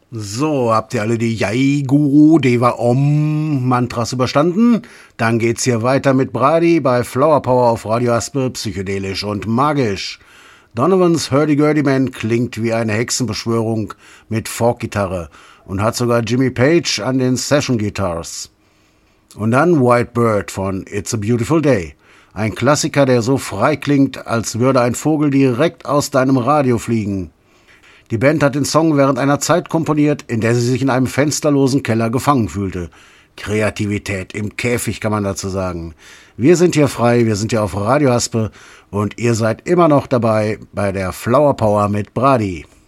So, habt ihr alle die Jai Guru Deva Om Mantras überstanden? Dann geht's hier weiter mit Brady bei Flower Power auf Radio Aspe, psychedelisch und magisch. Donovans Hurdy-Gurdy Man klingt wie eine Hexenbeschwörung mit Folkgitarre und hat sogar Jimmy Page an den Session Guitars. Und dann White Bird von It's a Beautiful Day. Ein Klassiker, der so frei klingt, als würde ein Vogel direkt aus deinem Radio fliegen. Die Band hat den Song während einer Zeit komponiert, in der sie sich in einem fensterlosen Keller gefangen fühlte. Kreativität im Käfig, kann man dazu sagen. Wir sind hier frei, wir sind hier auf Radio Aspe und ihr seid immer noch dabei bei der Flower Power mit Brady.